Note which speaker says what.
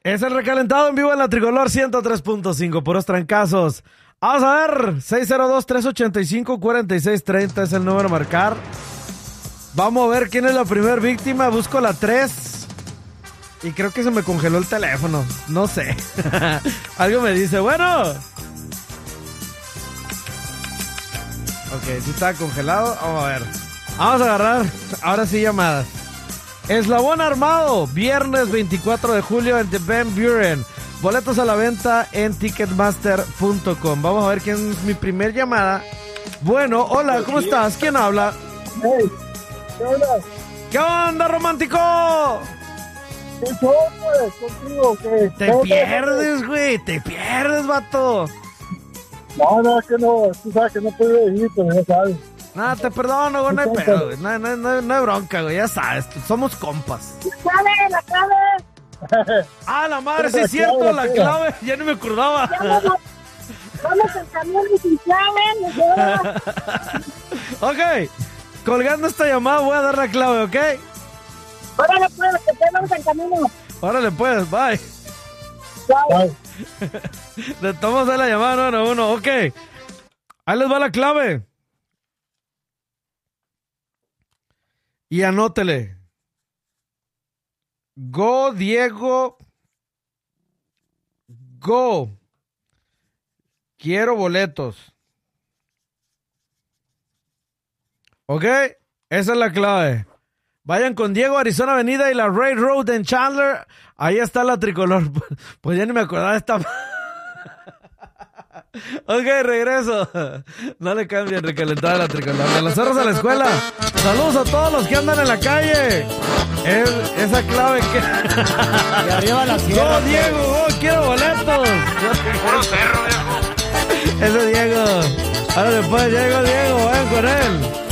Speaker 1: Es el recalentado en vivo en la Tricolor 103.5, puros trancazos. Vamos a ver, 602-385-4630 es el número a marcar. Vamos a ver quién es la primer víctima. Busco la 3. Y creo que se me congeló el teléfono. No sé. Algo me dice, bueno. Ok, sí está congelado. Vamos a ver. Vamos a agarrar, ahora sí, llamadas. Eslabón Armado, viernes 24 de julio en The Van Buren. Boletos a la venta en Ticketmaster.com. Vamos a ver quién es mi primer llamada. Bueno, hola, ¿cómo estás? ¿Quién habla?
Speaker 2: Hey, ¿qué onda?
Speaker 1: ¿Qué onda, romántico?
Speaker 2: ¿Qué show, pues? ¿Contigo qué?
Speaker 1: Te pierdes, güey, te pierdes, vato.
Speaker 2: No, es que no, tú sabes que no puedo ir, pero ya sabes.
Speaker 1: Nada, te perdono, güey, no hay pedo, güey. No hay bronca, güey, ya sabes, somos compas.
Speaker 2: La clave.
Speaker 1: Ah, la madre, sí es cierto, la clave, ya no me acordaba.
Speaker 2: Vamos en camión y sin clave,
Speaker 1: Ok, colgando esta llamada voy a dar la clave, ¿ok?
Speaker 2: Órale, pues, que vamos en camino.
Speaker 1: Órale, pues, bye.
Speaker 2: Bye.
Speaker 1: Le tomamos a la llamada 9-1, ok. Ahí les va la clave. Y anótele. Go, Diego. Go. Quiero boletos. ¿Ok? Esa es la clave. Vayan con Diego, Arizona Avenida y la Ray Road en Chandler. Ahí está la Tricolor. Pues ya ni me acordaba de esta. Ok, regreso. No le cambien, recalentada la Tricolor. De los cerros a la escuela. Saludos a todos los que andan en la calle. Esa clave que...
Speaker 3: Y arriba la sierra.
Speaker 1: ¡Go, Diego! ¡Go! ¡Quiero boletos!
Speaker 4: Puro cerro, viejo.
Speaker 1: Ese Diego. Ahora después Diego, vayan con él.